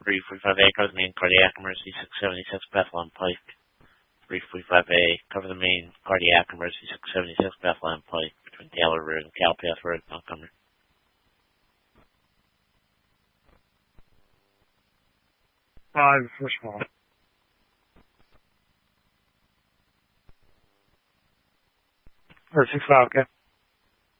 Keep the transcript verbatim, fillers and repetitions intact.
three forty-five A, cover the main cardiac emergency, six seventy-six Bethlehem Pike. three forty-five A, cover the main cardiac emergency, six seventy-six Bethlehem Pike, between Taylor Road and Cowpath Road, Montgomery. Five, respond. Or six five, okay.